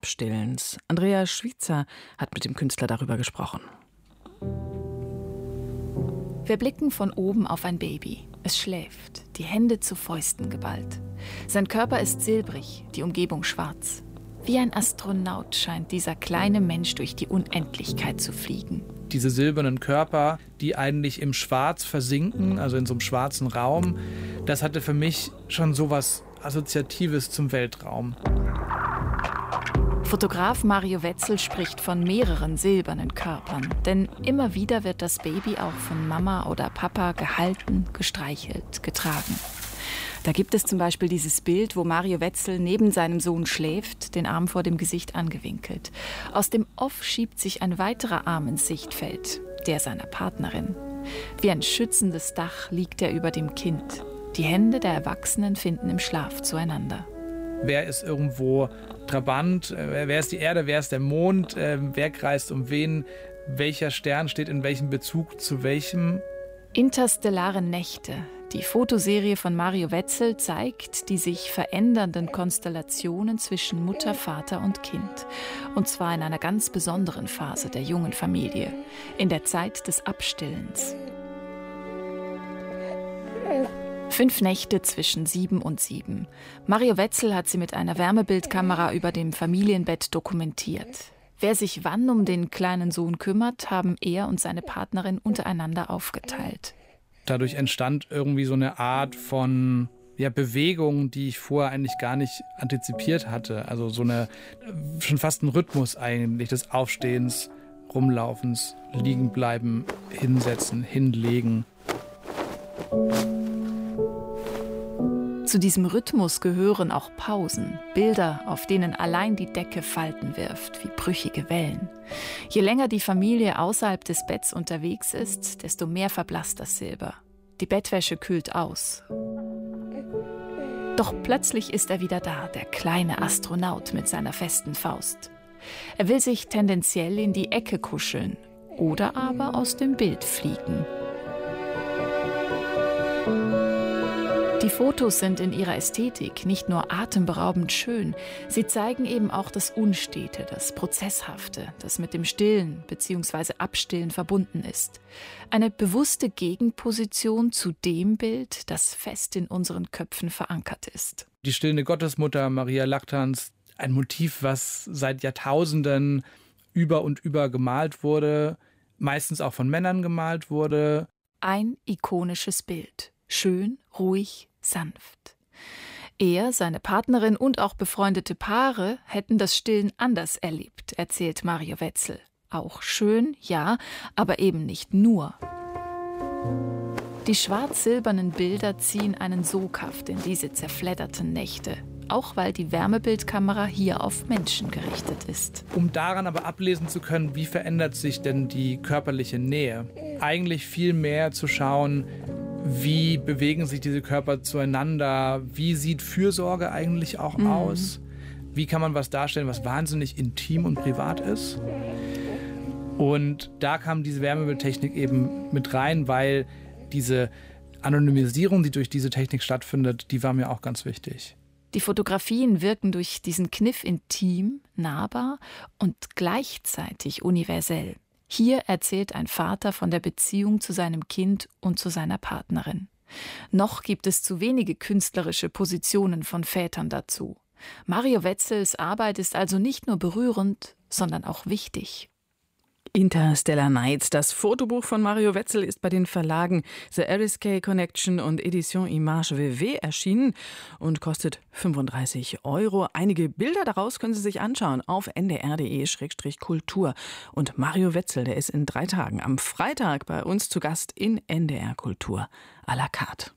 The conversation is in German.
Abstillens. Andrea Schwitzer hat mit dem Künstler darüber gesprochen. Wir blicken von oben auf ein Baby. Es schläft, die Hände zu Fäusten geballt. Sein Körper ist silbrig, die Umgebung schwarz. Wie ein Astronaut scheint dieser kleine Mensch durch die Unendlichkeit zu fliegen. Diese silbernen Körper, die eigentlich im Schwarz versinken, also in so einem schwarzen Raum, das hatte für mich schon so was Assoziatives zum Weltraum. Fotograf Mario Wetzel spricht von mehreren silbernen Körpern. Denn immer wieder wird das Baby auch von Mama oder Papa gehalten, gestreichelt, getragen. Da gibt es zum Beispiel dieses Bild, wo Mario Wetzel neben seinem Sohn schläft, den Arm vor dem Gesicht angewinkelt. Aus dem Off schiebt sich ein weiterer Arm ins Sichtfeld, der seiner Partnerin. Wie ein schützendes Dach liegt er über dem Kind. Die Hände der Erwachsenen finden im Schlaf zueinander. Wer ist irgendwo Trabant? Wer ist die Erde? Wer ist der Mond? Wer kreist um wen? Welcher Stern steht in welchem Bezug zu welchem? Interstellare Nächte. Die Fotoserie von Mario Wetzel zeigt die sich verändernden Konstellationen zwischen Mutter, Vater und Kind. Und zwar in einer ganz besonderen Phase der jungen Familie, in der Zeit des Abstillens. 5 Nächte zwischen 7 und 7. Mario Wetzel hat sie mit einer Wärmebildkamera über dem Familienbett dokumentiert. Wer sich wann um den kleinen Sohn kümmert, haben er und seine Partnerin untereinander aufgeteilt. Dadurch entstand irgendwie so eine Art von Bewegung, die ich vorher eigentlich gar nicht antizipiert hatte. Also so eine, schon fast ein Rhythmus eigentlich des Aufstehens, Rumlaufens, Liegenbleiben, Hinsetzen, Hinlegen. Zu diesem Rhythmus gehören auch Pausen, Bilder, auf denen allein die Decke Falten wirft, wie brüchige Wellen. Je länger die Familie außerhalb des Betts unterwegs ist, desto mehr verblasst das Silber. Die Bettwäsche kühlt aus. Doch plötzlich ist er wieder da, der kleine Astronaut mit seiner festen Faust. Er will sich tendenziell in die Ecke kuscheln oder aber aus dem Bild fliegen. Die Fotos sind in ihrer Ästhetik nicht nur atemberaubend schön, sie zeigen eben auch das Unstete, das Prozesshafte, das mit dem Stillen bzw. Abstillen verbunden ist. Eine bewusste Gegenposition zu dem Bild, das fest in unseren Köpfen verankert ist. Die stillende Gottesmutter Maria Lactans, ein Motiv, was seit Jahrtausenden über und über gemalt wurde, meistens auch von Männern gemalt wurde. Ein ikonisches Bild. Schön, ruhig, sanft. Er, seine Partnerin und auch befreundete Paare hätten das Stillen anders erlebt, erzählt Mario Wetzel. Auch schön, ja, aber eben nicht nur. Die schwarz-silbernen Bilder ziehen einen Soghaft in diese zerfledderten Nächte. Auch weil die Wärmebildkamera hier auf Menschen gerichtet ist. Um daran aber ablesen zu können, wie verändert sich denn die körperliche Nähe? Eigentlich viel mehr zu schauen, wie bewegen sich diese Körper zueinander? Wie sieht Fürsorge eigentlich auch aus? Wie kann man was darstellen, was wahnsinnig intim und privat ist? Und da kam diese Wärmebildtechnik eben mit rein, weil diese Anonymisierung, die durch diese Technik stattfindet, die war mir auch ganz wichtig. Die Fotografien wirken durch diesen Kniff intim, nahbar und gleichzeitig universell. Hier erzählt ein Vater von der Beziehung zu seinem Kind und zu seiner Partnerin. Noch gibt es zu wenige künstlerische Positionen von Vätern dazu. Mario Wetzels Arbeit ist also nicht nur berührend, sondern auch wichtig. Interstellar Nights, das Fotobuch von Mario Wetzel, ist bei den Verlagen The RSK Connection und Edition Image WW erschienen und kostet 35 €. Einige Bilder daraus können Sie sich anschauen auf ndr.de/kultur. Und Mario Wetzel, der ist in 3 Tagen am Freitag bei uns zu Gast in NDR Kultur à la carte.